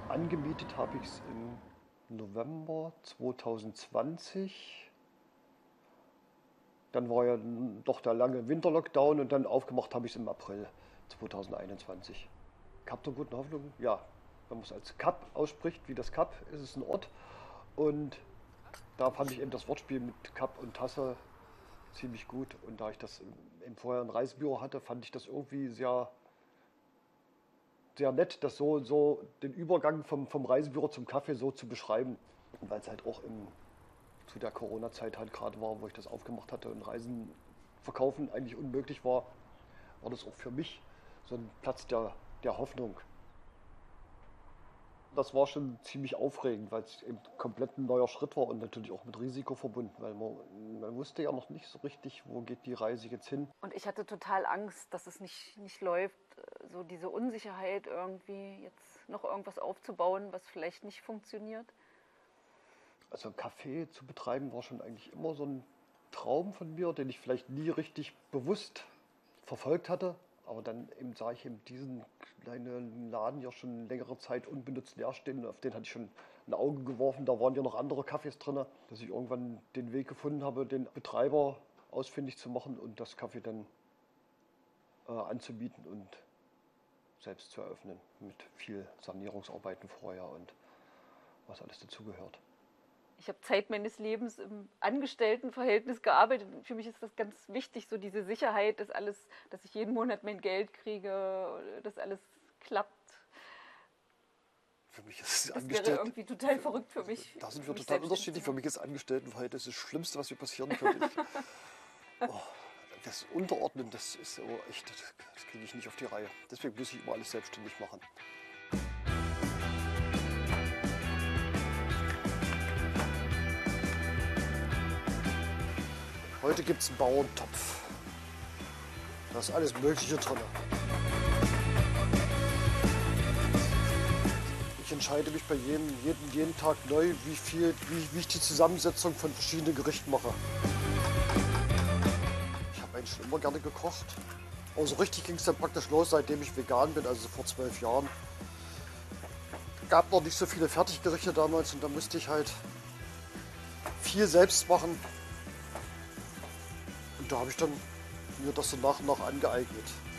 Angemietet habe ich es im November 2020. Dann war ja doch der lange Winterlockdown und dann aufgemacht habe ich es im April 2021. Kap der Guten Hoffnung, ja, wenn man es als Kap ausspricht, wie das Kap, ist es ein Ort. Und da fand ich eben das Wortspiel mit Kap und Tasse ziemlich gut. Und da ich das im vorherigen Reisebüro hatte, fand ich das irgendwie sehr, sehr nett, das so den Übergang vom Reisebüro zum Kaffee so zu beschreiben. Und weil es halt auch zu der Corona-Zeit halt gerade war, wo ich das aufgemacht hatte und Reisen verkaufen eigentlich unmöglich war, war das auch für mich so ein Platz der Hoffnung. Das war schon ziemlich aufregend, weil es eben komplett ein neuer Schritt war und natürlich auch mit Risiko verbunden, weil man wusste ja noch nicht so richtig, wo geht die Reise jetzt hin. Und ich hatte total Angst, dass es nicht läuft, so diese Unsicherheit irgendwie jetzt noch irgendwas aufzubauen, was vielleicht nicht funktioniert. Also ein Café zu betreiben war schon eigentlich immer so ein Traum von mir, den ich vielleicht nie richtig bewusst verfolgt hatte. Aber dann eben sah ich eben diesen kleinen Laden ja schon längere Zeit unbenutzt leer stehen. Auf den hatte ich schon ein Auge geworfen. Da waren ja noch andere Cafés drin, dass ich irgendwann den Weg gefunden habe, den Betreiber ausfindig zu machen und das Café dann anzubieten und selbst zu eröffnen. Mit viel Sanierungsarbeiten vorher und was alles dazugehört. Ich habe Zeit meines Lebens im Angestelltenverhältnis gearbeitet. Für mich ist das ganz wichtig, so diese Sicherheit, dass ich jeden Monat mein Geld kriege, dass alles klappt. Für mich ist das wäre irgendwie total verrückt für mich. Da sind wir total unterschiedlich. Für mich ist Angestelltenverhältnis das Schlimmste, was mir passieren könnte. Das Unterordnen, das ist so echt, das kriege ich nicht auf die Reihe. Deswegen muss ich immer alles selbstständig machen. Heute gibt es einen Bauerntopf. Da ist alles Mögliche drin. Ich entscheide mich bei jeden Tag neu, wie ich die Zusammensetzung von verschiedenen Gerichten mache. Ich habe eigentlich schon immer gerne gekocht. Aber so richtig ging es dann praktisch los, seitdem ich vegan bin, also vor 12 Jahren. Es gab noch nicht so viele Fertiggerichte damals und da musste ich halt viel selbst machen. Und da habe ich dann mir das so nach und nach angeeignet.